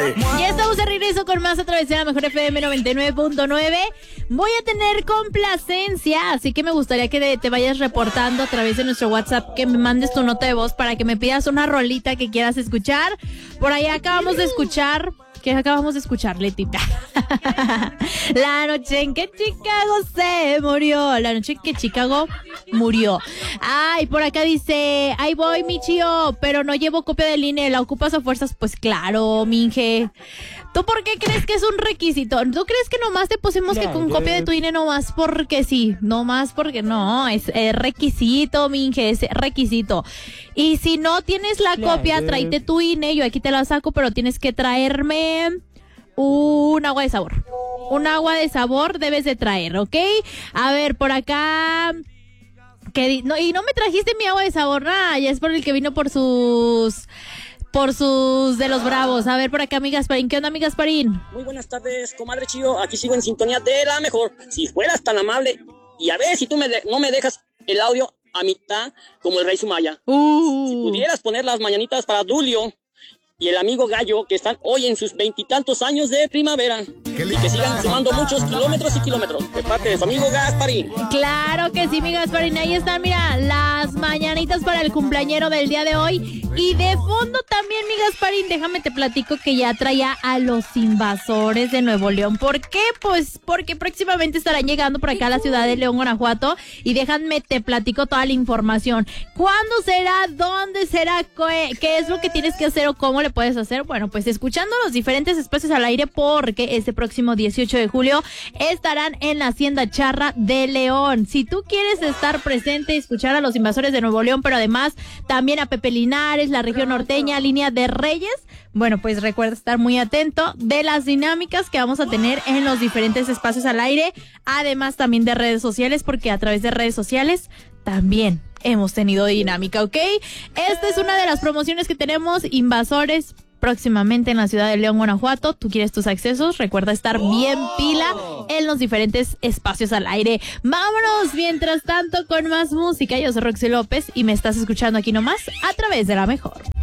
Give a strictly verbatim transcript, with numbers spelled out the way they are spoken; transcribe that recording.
Ya estamos de regreso con más a través de la Mejor F M noventa y nueve punto nueve. Voy a tener complacencia, así que me gustaría que te vayas reportando a través de nuestro WhatsApp, que me mandes tu nota de voz para que me pidas una rolita que quieras escuchar. Por ahí acabamos de escuchar... ¿Qué acabamos de escuchar, Letita? La noche en que Chicago se murió. La noche en que Chicago murió. Ay, por acá dice, ahí voy, mi chío, pero no llevo copia del I N E. ¿La ocupas a fuerzas? Pues claro, minje. ¿Tú por qué crees que es un requisito? ¿Tú crees que nomás te pusimos que con copia de tu I N E nomás porque sí? Nomás porque no, es, es requisito, minje, es requisito. Y si no tienes la copia, tráete tu I N E, yo aquí te la saco, pero tienes que traerme un agua de sabor. Un agua de sabor debes de traer, ¿ok? A ver, por acá... Que, no, y no me trajiste mi agua de sabor, ah, ya es por el que vino por sus... Por sus de los bravos. A ver, por acá, mi Gasparín. ¿Qué onda, mi Gasparín? Muy buenas tardes, comadre Chío. Aquí sigo en sintonía de la mejor. Si fueras tan amable, y a ver si tú me de- no me dejas el audio a mitad como el rey Sumaya. Uh. Si pudieras poner las mañanitas para Dulio y el amigo Gallo, que están hoy en sus veintitantos años de primavera. Y que sigan sumando muchos kilómetros y kilómetros. De parte de su amigo Gasparín. Claro que sí, mi Gasparín. Ahí están, mira, las mañanitas para el cumpleañero del día de hoy. Y de fondo también, mi Gasparín, déjame te platico que ya traía a los invasores de Nuevo León. ¿Por qué? Pues porque próximamente estarán llegando por acá a la ciudad de León, Guanajuato. Y déjame te platico toda la información. ¿Cuándo será? ¿Dónde será? ¿Qué es lo que tienes que hacer o cómo le puedes hacer? Bueno, pues escuchando los diferentes espacios al aire, porque este próximo dieciocho de julio estarán en la Hacienda Charra de León. Si tú quieres estar presente, escuchar a los invasores de Nuevo León, pero además también a Pepe Linares, la región norteña, Línea de Reyes, bueno, pues recuerda estar muy atento de las dinámicas que vamos a tener en los diferentes espacios al aire, además también de redes sociales, porque a través de redes sociales también hemos tenido dinámica, ¿ok? Esta es una de las promociones que tenemos, invasores, próximamente en la ciudad de León, Guanajuato. Tú quieres tus accesos, recuerda estar bien pila en los diferentes espacios al aire. Vámonos, mientras tanto, con más música. Yo soy Roxy López y me estás escuchando aquí nomás a través de La Mejor.